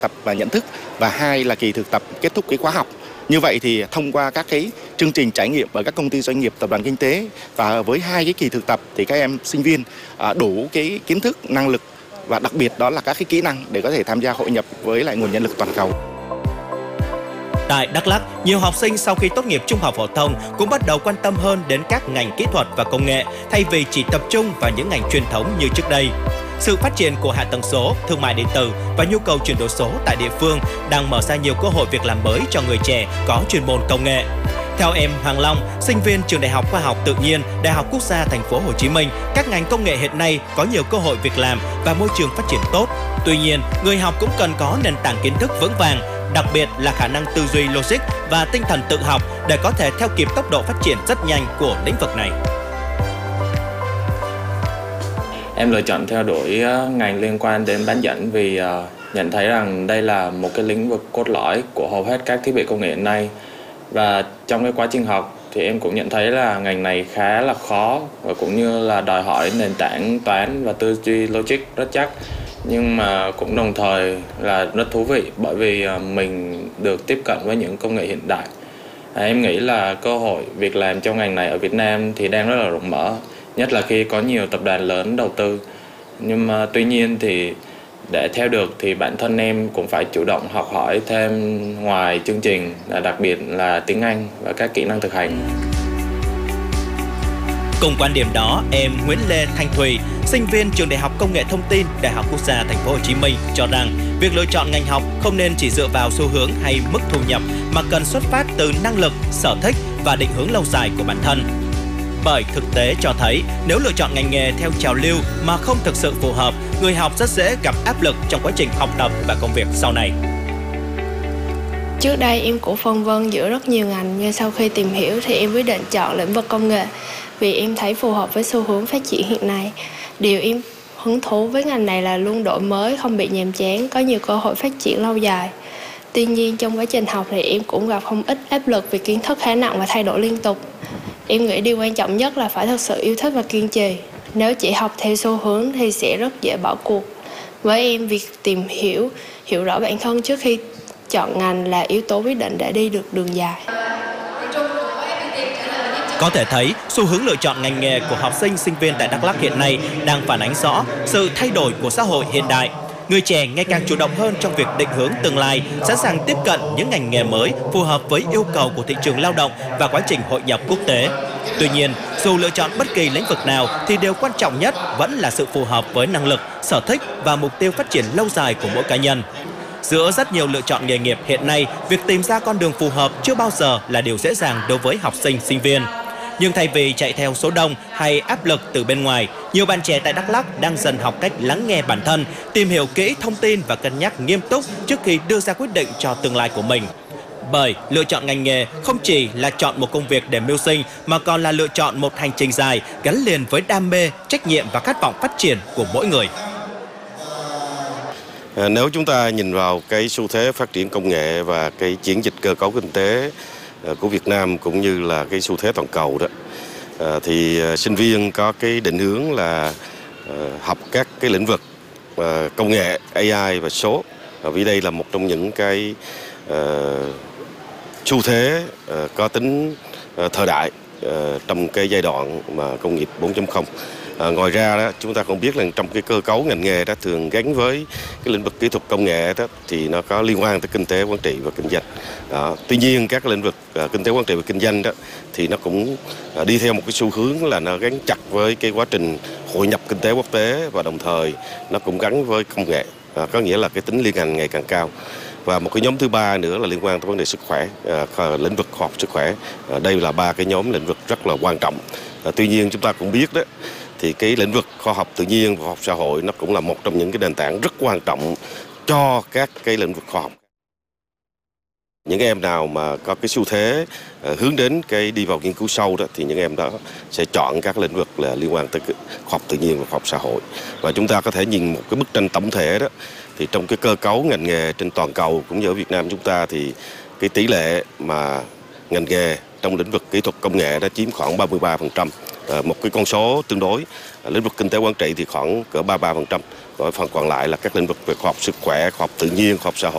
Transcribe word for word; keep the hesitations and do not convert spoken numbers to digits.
tập và nhận thức, và hai là kỳ thực tập kết thúc cái khóa học. Như vậy thì thông qua các cái chương trình trải nghiệm ở các công ty doanh nghiệp, tập đoàn kinh tế, và với hai cái kỳ thực tập thì các em sinh viên đủ cái kiến thức, năng lực và đặc biệt đó là các cái kỹ năng để có thể tham gia hội nhập với lại nguồn nhân lực toàn cầu. Tại Đắk Lắk, nhiều học sinh sau khi tốt nghiệp trung học phổ thông cũng bắt đầu quan tâm hơn đến các ngành kỹ thuật và công nghệ thay vì chỉ tập trung vào những ngành truyền thống như trước đây. Sự phát triển của hạ tầng số, thương mại điện tử và nhu cầu chuyển đổi số tại địa phương đang mở ra nhiều cơ hội việc làm mới cho người trẻ có chuyên môn công nghệ. Theo em Hoàng Long, sinh viên trường Đại học Khoa học Tự nhiên, Đại học Quốc gia Thành phố Hồ Chí Minh, các ngành công nghệ hiện nay có nhiều cơ hội việc làm và môi trường phát triển tốt. Tuy nhiên, người học cũng cần có nền tảng kiến thức vững vàng, đặc biệt là khả năng tư duy logic và tinh thần tự học để có thể theo kịp tốc độ phát triển rất nhanh của lĩnh vực này. Em lựa chọn theo đuổi ngành liên quan đến bán dẫn vì nhận thấy rằng đây là một cái lĩnh vực cốt lõi của hầu hết các thiết bị công nghệ hiện nay. Và trong cái quá trình học thì em cũng nhận thấy là ngành này khá là khó và cũng như là đòi hỏi nền tảng toán và tư duy logic rất chắc. Nhưng mà cũng đồng thời là rất thú vị bởi vì mình được tiếp cận với những công nghệ hiện đại. À, em nghĩ là cơ hội việc làm trong ngành này ở Việt Nam thì đang rất là rộng mở, nhất là khi có nhiều tập đoàn lớn đầu tư. Nhưng mà tuy nhiên thì để theo được thì bản thân em cũng phải chủ động học hỏi thêm ngoài chương trình, đặc biệt là tiếng Anh và các kỹ năng thực hành. Cùng quan điểm đó, em Nguyễn Lê Thanh Thùy, sinh viên trường Đại học Công nghệ Thông tin, Đại học Quốc gia Thành phố Hồ Chí Minh cho rằng việc lựa chọn ngành học không nên chỉ dựa vào xu hướng hay mức thu nhập mà cần xuất phát từ năng lực, sở thích và định hướng lâu dài của bản thân. Bởi thực tế cho thấy nếu lựa chọn ngành nghề theo trào lưu mà không thực sự phù hợp, người học rất dễ gặp áp lực trong quá trình học tập và công việc sau này. Trước đây em cũng phân vân giữa rất nhiều ngành, nhưng sau khi tìm hiểu thì em quyết định chọn lĩnh vực công nghệ vì em thấy phù hợp với xu hướng phát triển hiện nay. Điều em hứng thú với ngành này là luôn đổi mới, không bị nhàm chán, có nhiều cơ hội phát triển lâu dài. Tuy nhiên trong quá trình học thì em cũng gặp không ít áp lực vì kiến thức khá nặng và thay đổi liên tục. Em nghĩ điều quan trọng nhất là phải thực sự yêu thích và kiên trì. Nếu chỉ học theo xu hướng thì sẽ rất dễ bỏ cuộc. Với em, việc tìm hiểu, hiểu rõ bản thân trước khi chọn ngành là yếu tố quyết định để đi được đường dài. Có thể thấy, xu hướng lựa chọn ngành nghề của học sinh, sinh viên tại Đắk Lắk hiện nay đang phản ánh rõ sự thay đổi của xã hội hiện đại. Người trẻ ngày càng chủ động hơn trong việc định hướng tương lai, sẵn sàng tiếp cận những ngành nghề mới phù hợp với yêu cầu của thị trường lao động và quá trình hội nhập quốc tế. Tuy nhiên, dù lựa chọn bất kỳ lĩnh vực nào thì điều quan trọng nhất vẫn là sự phù hợp với năng lực, sở thích và mục tiêu phát triển lâu dài của mỗi cá nhân. Giữa rất nhiều lựa chọn nghề nghiệp hiện nay, việc tìm ra con đường phù hợp chưa bao giờ là điều dễ dàng đối với học sinh, sinh viên. Nhưng thay vì chạy theo số đông hay áp lực từ bên ngoài, nhiều bạn trẻ tại Đắk Lắk đang dần học cách lắng nghe bản thân, tìm hiểu kỹ thông tin và cân nhắc nghiêm túc trước khi đưa ra quyết định cho tương lai của mình. Bởi lựa chọn ngành nghề không chỉ là chọn một công việc để mưu sinh mà còn là lựa chọn một hành trình dài gắn liền với đam mê, trách nhiệm và khát vọng phát triển của mỗi người. À, nếu chúng ta nhìn vào cái xu thế phát triển công nghệ và cái chuyển dịch cơ cấu kinh tế của Việt Nam cũng như là cái xu thế toàn cầu đó, à, thì sinh viên có cái định hướng là à, học các cái lĩnh vực à, công nghệ, a i và số, à, vì đây là một trong những cái à, xu thế à, có tính à, thời đại à, trong cái giai đoạn mà công nghiệp bốn chấm không. À, ngoài ra đó, chúng ta còn biết là trong cái cơ cấu ngành nghề đó thường gắn với cái lĩnh vực kỹ thuật công nghệ đó thì nó có liên quan tới kinh tế, quản trị và kinh doanh. Đó. Tuy nhiên các lĩnh vực à, kinh tế, quản trị và kinh doanh đó thì nó cũng à, đi theo một cái xu hướng là nó gắn chặt với cái quá trình hội nhập kinh tế quốc tế và đồng thời nó cũng gắn với công nghệ, à, có nghĩa là cái tính liên ngành ngày càng cao. Và một cái nhóm thứ ba nữa là liên quan tới vấn đề sức khỏe, à, lĩnh vực khoa học sức khỏe. À, đây là ba cái nhóm lĩnh vực rất là quan trọng. À, tuy nhiên chúng ta cũng biết đó, thì cái lĩnh vực khoa học tự nhiên và khoa học xã hội nó cũng là một trong những cái nền tảng rất quan trọng cho các cái lĩnh vực khoa học. Những em nào mà có cái xu thế uh, hướng đến cái đi vào nghiên cứu sâu đó thì những em đó sẽ chọn các lĩnh vực là liên quan tới khoa học tự nhiên và khoa học xã hội. Và chúng ta có thể nhìn một cái bức tranh tổng thể đó thì trong cái cơ cấu ngành nghề trên toàn cầu cũng như ở Việt Nam chúng ta thì cái tỷ lệ mà ngành nghề trong lĩnh vực kỹ thuật công nghệ đã chiếm khoảng ba mươi ba phần trăm. Một cái con số tương đối, lĩnh vực kinh tế quản trị thì khoảng cỡ ba mươi ba phần trăm, rồi phần còn lại là các lĩnh vực về khoa học sức khỏe, khoa học tự nhiên, khoa học xã hội.